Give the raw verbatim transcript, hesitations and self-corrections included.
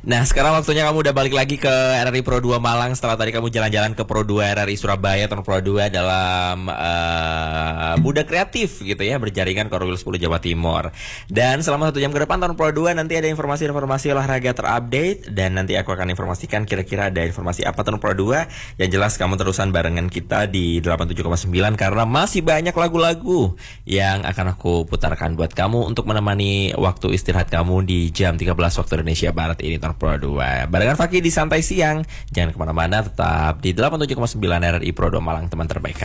Nah, sekarang waktunya kamu udah balik lagi ke R R I Pro dua Malang setelah tadi kamu jalan-jalan ke Pro dua R R I Surabaya atau Pro dua dalam uh, Muda Kreatif gitu ya, berjaringan Korwil sepuluh Jawa Timur. Dan selama satu jam ke depan tahun Pro dua nanti ada informasi-informasi olahraga terupdate, dan nanti aku akan informasikan kira-kira ada informasi apa tahun Pro dua. Yang jelas kamu terusan barengan kita di delapan puluh tujuh koma sembilan karena masih banyak lagu-lagu yang akan aku putarkan buat kamu untuk menemani waktu istirahat kamu di jam tiga belas waktu Indonesia Barat ini tahun Pro dua. Barengan Fakih di Santai Siang. Jangan kemana-mana, tetap di delapan puluh tujuh koma sembilan R R I Pro dua Malang, teman terbaik.